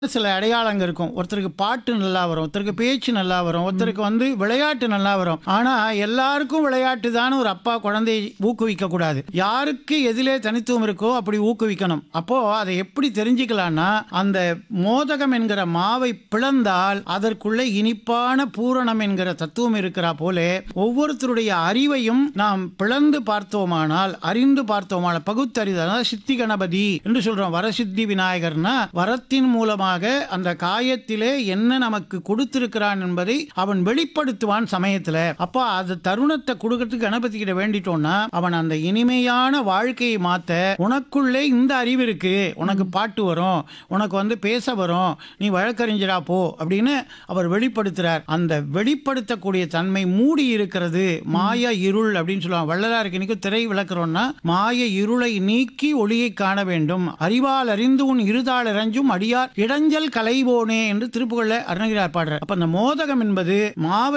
சில அடையாளங்க இருக்கும். ஒருத்தருக்கு பாட்டு நல்லா வரும், ஒருத்தருக்கு பேச்சு நல்லா வரும், ஒருத்தருக்கு விளையாட்டு நல்லா வரும். ஆனா எல்லாருக்கும் விளையாட்டு தான் ஒரு அப்பா குழந்தையை ஊக்குவிக்க கூடாது. யாருக்கு எதிலே தனித்துவம் இருக்கோ அப்படி ஊக்குவிக்கணும். அப்போ அதை எப்படி தெரிஞ்சுக்கலாம்னா, அந்த மோதகம் என்கிற மாவை பிளந்தால் அதற்குள்ளே இனிப்பான பூரணம் என்கிற தத்துவம் இருக்கிறா போல ஒவ்வொருத்தருடைய அறிவையும் நாம் பிளந்து பார்த்தோமானால், அறிந்து பார்த்தோமானால், பகுத்தறிதல் சித்தி கணபதி என்று சொல்றோம். வரசித்தி விநாயகர்னா வரத்தின் மூலமாக அந்த காயத்திலே என்ன நமக்கு கொடுத்திருக்கிறான் என்பதை அவன் வெளிப்படுத்துவான் சமயத்துல. அப்ப அது தருணத்தை கொடுக்கறதுக்கு கணபதி கிட்ட வேண்டிட்டோம்னா அவன் அந்த இனிமையான வாழ்க்கையை மாத்த, உனக்குள்ளே இந்த அறிவு இருக்கு, உனக்கு பாட்டு வரும், உனக்கு பேச வரும், நீ வழக்கறிஞரா போ அப்படின்னு அவர் வெளிப்படுத்துறார். அந்த வெளிப்படுத்தக்கூடிய தன்மை மூடி இருக்கிறது மாய இருள் அப்படின்னு சொல்லுவாங்க. வள்ளலாருக்கு இன்னைக்கு திரை விளக்குறோம்னா மாய இருளை நீக்கி ஒளியை காண வேண்டும், அறிவால் அறிந்து உன் இருதாள் இறஞ்சும் அடியார் இடைஞ்சல் கலைவோனே என்று திருப்புகழ்ல அருணகிரியார் பாடுறார். அப்ப அந்த மோதகம் என்பது மாவை